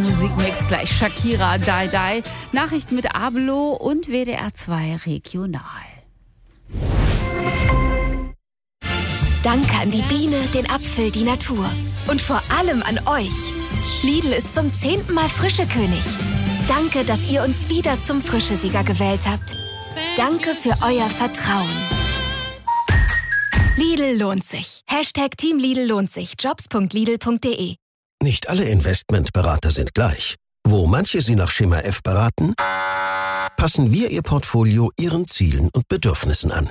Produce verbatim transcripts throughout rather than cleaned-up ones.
Musikmix gleich Shakira, Die Die. Nachrichten mit Abelo und W D R zwei Regional. Danke an die Biene, den Apfel, die Natur. Und vor allem an euch. Lidl ist zum zehnten Mal Frischekönig. Danke, dass ihr uns wieder zum Frischesieger gewählt habt. Danke für euer Vertrauen. Lidl lohnt sich. Hashtag Team Lidl lohnt sich. jobs punkt lidl punkt de. Nicht alle Investmentberater sind gleich. Wo manche Sie nach Schema F beraten, passen wir Ihr Portfolio Ihren Zielen und Bedürfnissen an.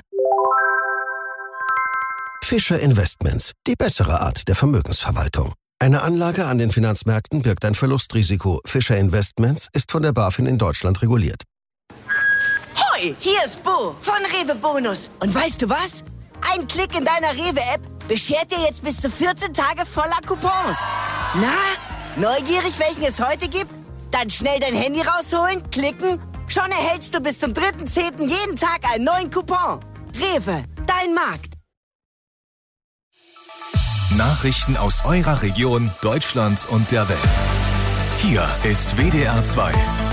Fischer Investments, die bessere Art der Vermögensverwaltung. Eine Anlage an den Finanzmärkten birgt ein Verlustrisiko. Fischer Investments ist von der BaFin in Deutschland reguliert. Hoi, hier ist Bo von Rewe Bonus. Und weißt du was? Ein Klick in deiner Rewe-App beschert dir jetzt bis zu vierzehn Tage voller Coupons. Na, neugierig, welchen es heute gibt? Dann schnell dein Handy rausholen, klicken. Schon erhältst du bis zum dritten zehnten jeden Tag einen neuen Coupon. Rewe, dein Markt. Nachrichten aus eurer Region, Deutschland und der Welt. Hier ist W D R zwei.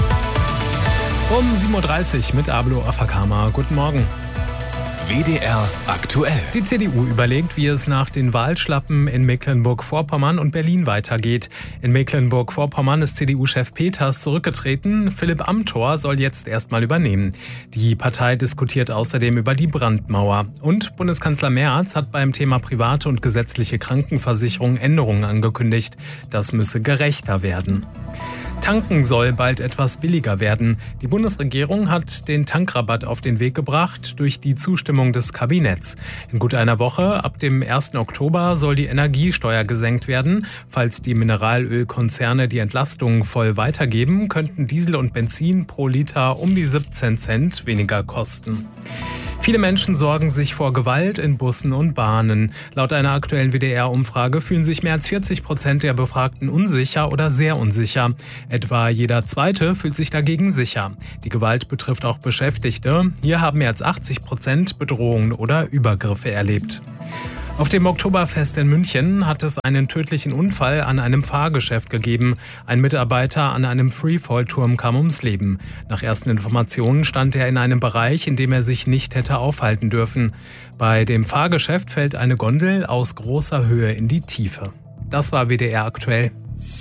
Um sieben Uhr dreißig mit Abelo Afakama. Guten Morgen. W D R aktuell. Die C D U überlegt, wie es nach den Wahlschlappen in Mecklenburg-Vorpommern und Berlin weitergeht. In Mecklenburg-Vorpommern ist C D U-Chef Peters zurückgetreten. Philipp Amthor soll jetzt erstmal übernehmen. Die Partei diskutiert außerdem über die Brandmauer. Und Bundeskanzler Merz hat beim Thema private und gesetzliche Krankenversicherung Änderungen angekündigt. Das müsse gerechter werden. Tanken soll bald etwas billiger werden. Die Bundesregierung hat den Tankrabatt auf den Weg gebracht durch die Zustimmung des Kabinetts. In gut einer Woche, ab dem ersten Oktober, soll die Energiesteuer gesenkt werden. Falls die Mineralölkonzerne die Entlastung voll weitergeben, könnten Diesel und Benzin pro Liter um die siebzehn Cent weniger kosten. Viele Menschen sorgen sich vor Gewalt in Bussen und Bahnen. Laut einer aktuellen W D R-Umfrage fühlen sich mehr als vierzig Prozent der Befragten unsicher oder sehr unsicher. Etwa jeder Zweite fühlt sich dagegen sicher. Die Gewalt betrifft auch Beschäftigte. Hier haben mehr als achtzig Prozent Bedrohungen oder Übergriffe erlebt. Auf dem Oktoberfest in München hat es einen tödlichen Unfall an einem Fahrgeschäft gegeben. Ein Mitarbeiter an einem Freefall-Turm kam ums Leben. Nach ersten Informationen stand er in einem Bereich, in dem er sich nicht hätte aufhalten dürfen. Bei dem Fahrgeschäft fällt eine Gondel aus großer Höhe in die Tiefe. Das war W D R aktuell.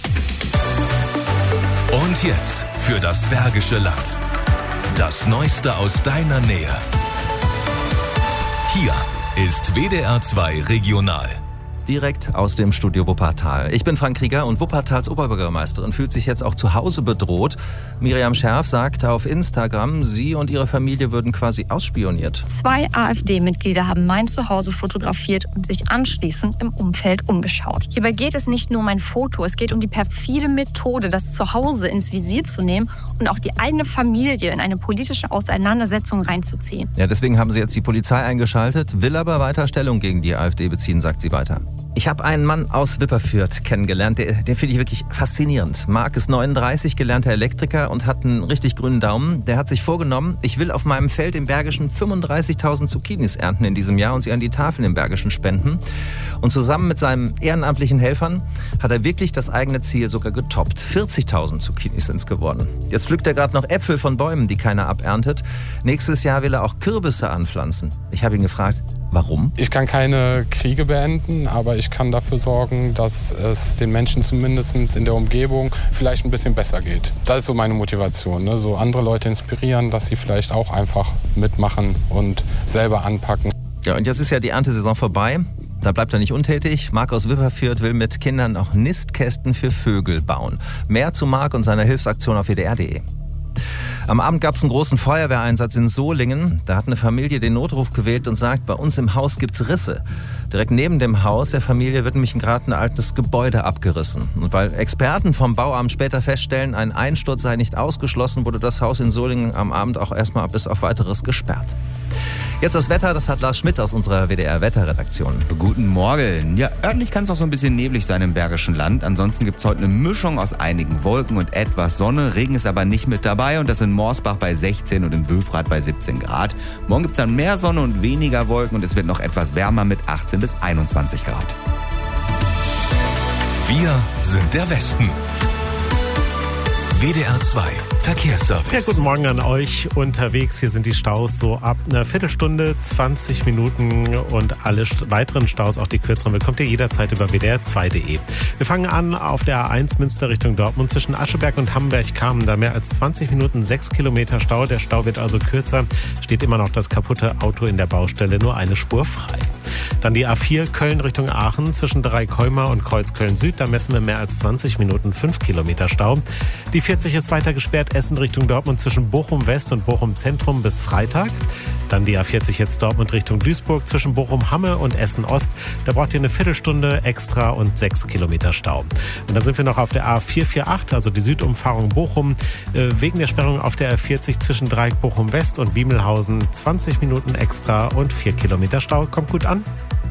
Und jetzt für das Bergische Land. Das Neueste aus deiner Nähe. Hier ist W D R zwei Regional. Direkt aus dem Studio Wuppertal. Ich bin Frank Krieger und Wuppertals Oberbürgermeisterin fühlt sich jetzt auch zu Hause bedroht. Miriam Scherf sagt auf Instagram, sie und ihre Familie würden quasi ausspioniert. Zwei AfD-Mitglieder haben mein Zuhause fotografiert und sich anschließend im Umfeld umgeschaut. Hierbei geht es nicht nur um ein Foto, es geht um die perfide Methode, das Zuhause ins Visier zu nehmen und auch die eigene Familie in eine politische Auseinandersetzung reinzuziehen. Ja, deswegen haben sie jetzt die Polizei eingeschaltet, will aber weiter Stellung gegen die AfD beziehen, sagt sie weiter. Ich habe einen Mann aus Wipperfürth kennengelernt, den, den finde ich wirklich faszinierend. Marc ist neununddreißig, gelernter Elektriker und hat einen richtig grünen Daumen. Der hat sich vorgenommen, ich will auf meinem Feld im Bergischen fünfunddreißigtausend Zucchinis ernten in diesem Jahr und sie an die Tafeln im Bergischen spenden. Und zusammen mit seinen ehrenamtlichen Helfern hat er wirklich das eigene Ziel sogar getoppt. vierzigtausend Zucchinis sind es geworden. Jetzt pflückt er gerade noch Äpfel von Bäumen, die keiner aberntet. Nächstes Jahr will er auch Kürbisse anpflanzen. Ich habe ihn gefragt, warum? Ich kann keine Kriege beenden, aber ich kann dafür sorgen, dass es den Menschen zumindest in der Umgebung vielleicht ein bisschen besser geht. Das ist so meine Motivation, ne? So andere Leute inspirieren, dass sie vielleicht auch einfach mitmachen und selber anpacken. Ja, und jetzt ist ja die Erntesaison vorbei. Da bleibt er nicht untätig. Marc aus Wipperfürth will mit Kindern auch Nistkästen für Vögel bauen. Mehr zu Marc und seiner Hilfsaktion auf W D R punkt de. Am Abend gab es einen großen Feuerwehreinsatz in Solingen. Da hat eine Familie den Notruf gewählt und sagt, bei uns im Haus gibt's Risse. Direkt neben dem Haus der Familie wird nämlich gerade ein altes Gebäude abgerissen. Und weil Experten vom Bauamt später feststellen, ein Einsturz sei nicht ausgeschlossen, wurde das Haus in Solingen am Abend auch erstmal bis auf Weiteres gesperrt. Jetzt das Wetter, das hat Lars Schmidt aus unserer W D R-Wetterredaktion. Guten Morgen. Ja, örtlich kann es auch so ein bisschen neblig sein im Bergischen Land. Ansonsten gibt es heute eine Mischung aus einigen Wolken und etwas Sonne. Regen ist aber nicht mit dabei und das in Morsbach bei sechzehn und in Wülfrath bei siebzehn Grad. Morgen gibt es dann mehr Sonne und weniger Wolken und es wird noch etwas wärmer mit achtzehn bis einundzwanzig Grad. Wir sind der Westen. W D R zwei Verkehrsservice. Ja, guten Morgen an euch unterwegs. Hier sind die Staus so ab einer Viertelstunde, zwanzig Minuten und alle weiteren Staus, auch die kürzeren, bekommt ihr jederzeit über W D R zwei Punkt de. Wir fangen an auf der A eins Münster Richtung Dortmund zwischen Ascheberg und Hamburg-Kamen. Da mehr als zwanzig Minuten, sechs Kilometer Stau. Der Stau wird also kürzer. Steht immer noch das kaputte Auto in der Baustelle, nur eine Spur frei. Dann die A vier Köln Richtung Aachen zwischen Dreikäumer und Kreuz Köln-Süd. Da messen wir mehr als zwanzig Minuten, fünf Kilometer Stau. Die vierzig ist weiter gesperrt, Essen Richtung Dortmund zwischen Bochum West und Bochum Zentrum bis Freitag. Dann die A vierzig jetzt Dortmund Richtung Duisburg zwischen Bochum-Hamme und Essen Ost. Da braucht ihr eine Viertelstunde extra und sechs Kilometer Stau. Und dann sind wir noch auf der A vier vier acht, also die Südumfahrung Bochum. Wegen der Sperrung auf der A vierzig zwischen Dreieck Bochum West und Wiemelhausen zwanzig Minuten extra und vier Kilometer Stau. Kommt gut an.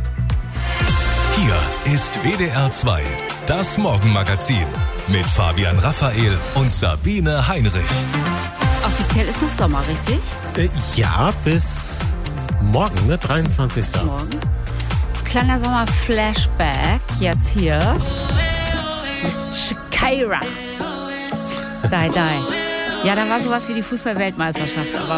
Hier ist W D R zwei, das Morgenmagazin mit Fabian Raphael und Sabine Heinrich. Offiziell ist noch Sommer, richtig? Äh, ja, bis morgen, ne? dreiundzwanzigsten Morgen. Kleiner Sommer-Flashback jetzt hier. Mit Shakira. Die, die. Ja, da war sowas wie die Fußball-Weltmeisterschaft, aber